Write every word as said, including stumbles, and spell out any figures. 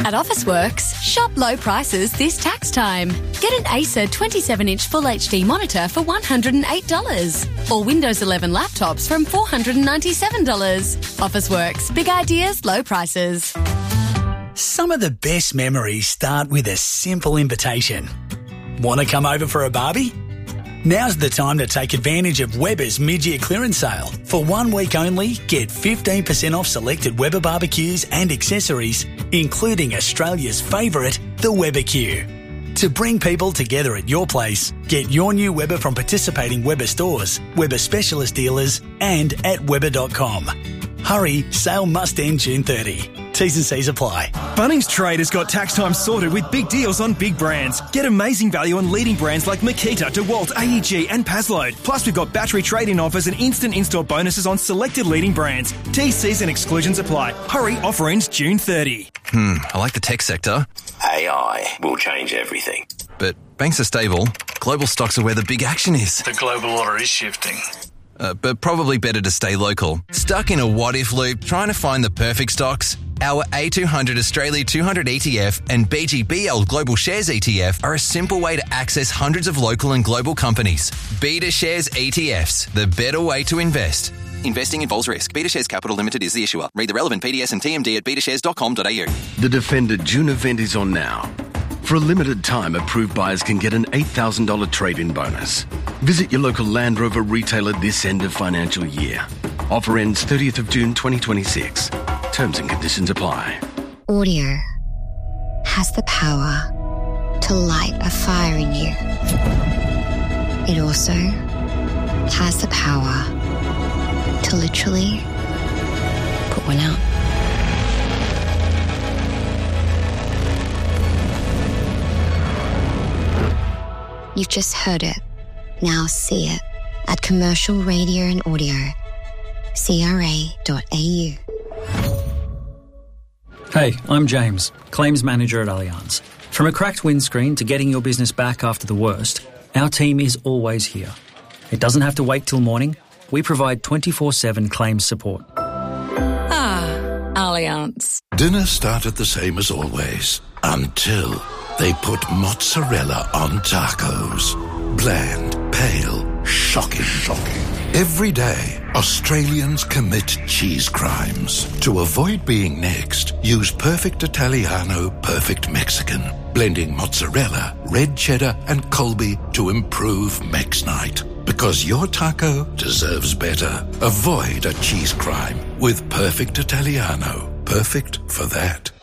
At Officeworks, shop low prices this tax time. Get an Acer twenty-seven inch Full H D monitor for one hundred eight dollars or Windows eleven laptops from four hundred ninety-seven dollars. Officeworks, big ideas, low prices. Some of the best memories start with a simple invitation. Want to come over for a barbie? Now's the time to take advantage of Weber's mid-year clearance sale. For one week only, get fifteen percent off selected Weber barbecues and accessories, including Australia's favourite, the Weber Q. To bring people together at your place, get your new Weber from participating Weber stores, Weber specialist dealers and at weber dot com. Hurry, sale must end June thirtieth. T's and C's apply. Bunnings Trade has got tax time sorted with big deals on big brands. Get amazing value on leading brands like Makita, DeWalt, A E G and Pazload. Plus, we've got battery trade-in offers and instant in-store bonuses on selected leading brands. T's, C's and exclusions apply. Hurry, offer ends June thirtieth. Hmm, I like the tech sector. A I will change everything. But banks are stable. Global stocks are where the big action is. The global order is shifting. Uh, but probably better to stay local. Stuck in a what-if loop trying to find the perfect stocks? Our A two hundred Australia two hundred E T F and B G B L Global Shares E T F are a simple way to access hundreds of local and global companies. Beta Shares E T Fs, the better way to invest. Investing involves risk. Beta Shares Capital Limited is the issuer. Read the relevant P D S and T M D at beta shares dot com dot a u. The Defender June event is on now. For a limited time, approved buyers can get an eight thousand dollars trade-in bonus. Visit your local Land Rover retailer this end of financial year. Offer ends thirtieth of June twenty twenty-six. Terms and conditions apply. Audio has the power to light a fire in you. It also has the power to literally put one out. You've just heard it. Now see it at Commercial Radio and Audio. C R A dot A U. Hey, I'm James, Claims Manager at Allianz. From a cracked windscreen to getting your business back after the worst, our team is always here. It doesn't have to wait till morning. We provide twenty-four seven claims support. Ah, Allianz. Dinner started the same as always, until they put mozzarella on tacos. Bland, pale, shocking, shocking. Every day, Australians commit cheese crimes. To avoid being next, use Perfect Italiano, Perfect Mexican, blending mozzarella, red cheddar, and Colby to improve Mex Night. Because your taco deserves better. Avoid a cheese crime with Perfect Italiano. Perfect for that.